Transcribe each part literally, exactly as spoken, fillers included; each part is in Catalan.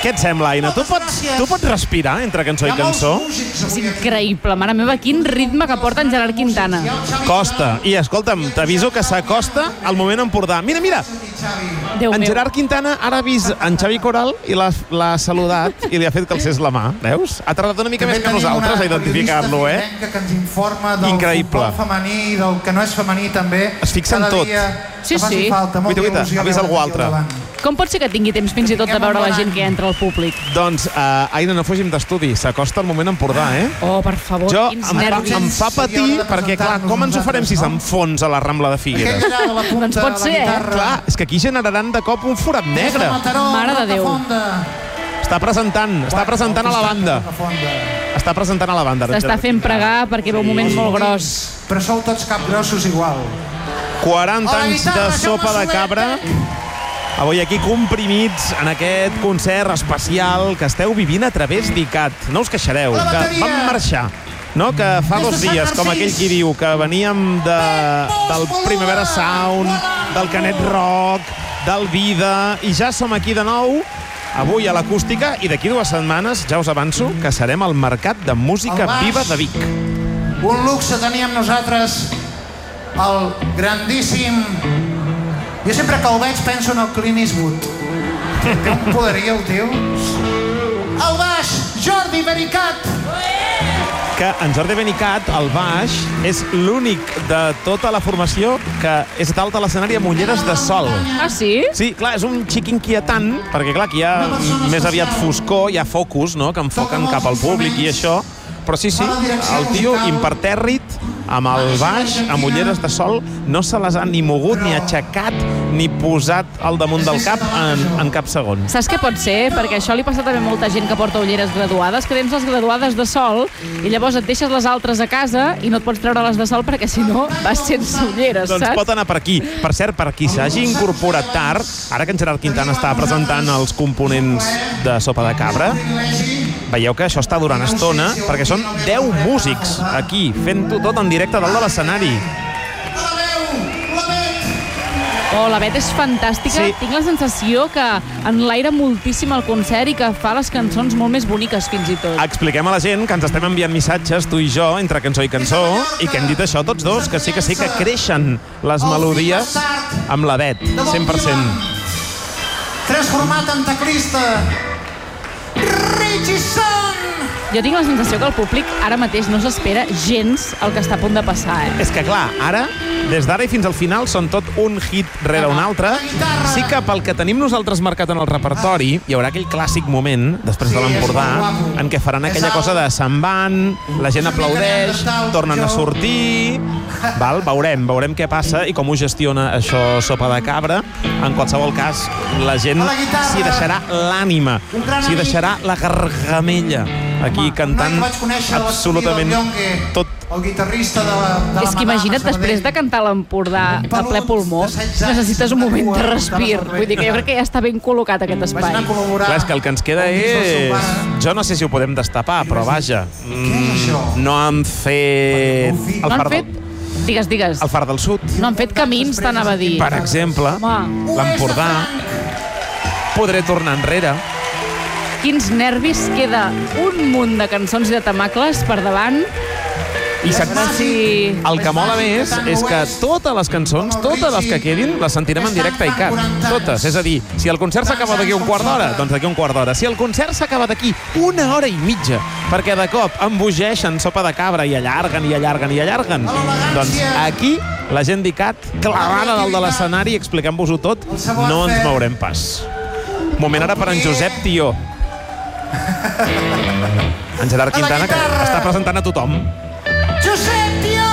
Què et sembla, Aina? Tu pots, tu pots respirar entre cançó i cançó? És increïble, mare meva, quin ritme que porta en Gerard Quintana. Costa. I escolta'm, t'aviso que s'acosta al moment Empordà. Mira, mira, Déu en meu. Gerard Quintana ara ha vist en Xavi Coral i l'ha l'ha saludat i li ha fet que alcés la mà. Veus? Ha tardat una mica més que nosaltres a identificar-lo, eh? Que ens informa del Increïble. futbol femení, del que no és femení també. Es fixa en Cada tot. dia Sí, que faci sí. falta, molta Guaita, guaita, il·lusió ha vist veure algú aquí al altre. davant. Com pot ser que tingui temps fins i tot de veure la gent que entra al públic? Doncs, uh, Aina, no fugim d'estudi. S'acosta el moment Empordà, eh? Oh, per favor, Jo quins em fa, nervis. em fa patir perquè, clar, com ens ho farem si s'enfonsa la Rambla de Figueres? Aquell allà de la punta, Doncs pot la ser, eh? guitarra. Clar, és que aquí generaran de cop un forat negre. Mare de Déu. Està presentant, està presentant a la banda. Està presentant a la banda. S'està fent pregar perquè ve un moment molt gros. Però sou tots capgrossos igual. quaranta anys de sopa de cabra. Avui aquí comprimits en aquest concert especial que esteu vivint a través d'I C A T. No us queixareu, que vam marxar. No? Que fa dos dies, com aquell qui diu, que veníem de, del Primavera Sound, del Canet Rock, del Vida, i ja som aquí de nou, avui a l'Acústica, i d'aquí dues setmanes, ja us avanço, que serem al Mercat de Música Viva de Vic. Un luxe teníem nosaltres, el grandíssim... Jo sempre que el veig penso en el Clint Eastwood. Té un poderia, el tio. El baix, Jordi Benicat. Que en Jordi Benicat, al baix, és l'únic de tota la formació que és dalt a l'escenari amb ulleres de sol. Ah, sí? Sí, clar, és un xic inquietant, perquè clar, aquí hi ha més aviat foscor, hi ha focus, no?, que enfoquen cap al públic i això, però sí, sí, el tio impertèrrit, amb el baix, amb ulleres de sol, no se les ha ni mogut, ni aixecat, ni posat al damunt del cap en, en cap segon. Saps què pot ser? Perquè això li passa també a molta gent que porta ulleres graduades, que tens les graduades de sol i llavors et deixes les altres a casa i no et pots treure les de sol perquè si no vas sense ulleres, Doncs saps? pot anar per aquí. Per cert, per qui s'hagi incorporat tard, ara que en Gerard Quintana està presentant els components de Sopa de Cabra, veieu que això està durant estona, perquè són deu músics aquí, fent-ho tot en directe dalt de l'escenari. Oh, la Bet és fantàstica. Sí. Tinc la sensació que enlaira moltíssim el concert i que fa les cançons molt més boniques, fins i tot. Expliquem a la gent que ens estem enviant missatges, tu i jo, entre cançó i cançó, i que hem dit això tots dos, que sí que sí que creixen les melodies amb la Bet, cent per cent. Transformat en teclista. Richison! Jo tinc la sensació que el públic ara mateix no s'espera gens el que està a punt de passar, eh? És que clar, ara, des d'ara i fins al final, són tot un hit rere un altre. Sí que pel que tenim nosaltres marcat en el repertori, hi haurà aquell clàssic moment, després de l'Empordà, en què faran aquella cosa de se'n van, la gent aplaudeix, tornen a sortir... Val? Veurem, veurem què passa i com ho gestiona això Sopa de Cabra. En qualsevol cas, la gent s'hi deixarà l'ànima, s'hi deixarà la gargamella, aquí cantant absolutament tot. El guitarrista de la, de la És que imagina't, després de cantar l'Empordà a ple pulmó, necessites un moment de respir. Vull dir que jo crec que ja està ben col·locat aquest espai. Clar, és que el que ens queda és... Jo no sé si ho podem destapar, però vaja, mm, no han fet... No han fet... Digues, digues. El Far del Sud. No han fet camins, t'anava a dir. Per exemple, l'Empordà. Podré tornar enrere. Quins nervis, queda un munt de cançons i de temacles per davant. I si... el que mola més és que totes les cançons, totes les que quedin, les sentirem en directe a I C A T. Totes. És a dir, si el concert s'acaba d'aquí un quart d'hora, doncs d'aquí un quart d'hora. Si el concert s'acaba d'aquí una hora i mitja, perquè de cop embogeixen Sopa de Cabra i allarguen i allarguen i allarguen, doncs aquí la gent d'I C A T, clavada dalt de l'escenari, explicant-vos-ho tot, no ens mourem pas. Moment ara per en Josep Tió. En Gerard Quintana, que està presentant a tothom. Josep Tió!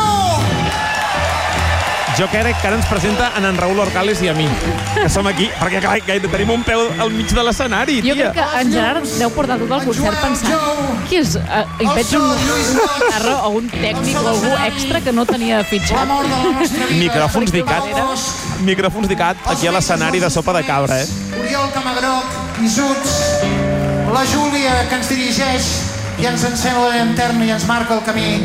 Jo crec que ara ens presenta en en Raül Orcales i a mi, que som aquí, perquè clar, tenim un peu al mig de l'escenari, tia. Jo crec que en Gerard deu portar tot el concert pensant qui és? Uh, hi veig un, una guitarra o un tècnic o algú extra que no tenia fitxat. Micròfons d'I C A T. Micròfons d'I C A T aquí a l'escenari de Sopa de Cabra, eh? Oriol Camagroc, Isuts, la Júlia, que ens dirigeix i ens encén la llanterna i ens marca el camí.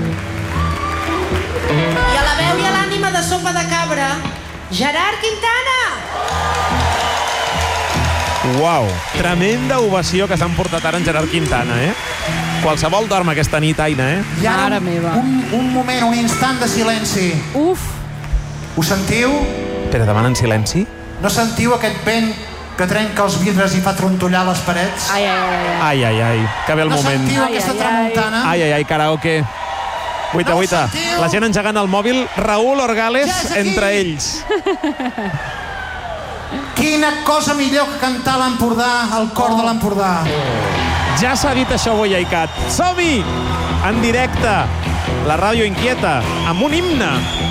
I a la veu i a l'ànima de Sopa de Cabra, Gerard Quintana! Uau, tremenda ovació que s'han portat ara en Gerard Quintana, eh? Qualsevol dorm aquesta nit, Aina, eh? I ara Mare meva. un, un moment, un instant de silenci. Uf, Ho sentiu? Espera, demanen silenci. No sentiu aquest vent que trenca els vidres i fa trontollar les parets? ai, ai, ai, ai. Ai, ai, ai, que ve el No moment. sentiu Ai, aquesta ai, ai. tramuntana? Ai, ai, ai, karaoke. Guita, No ho guita. sentiu? La gent engegant el mòbil. Raül Orgales Ja és aquí. entre ells. Quina cosa millor que cantar a l'Empordà, al cor de l'Empordà. Ja s'ha dit això avui, Aicat. Som-hi! En directe. La ràdio inquieta. Amb un himne.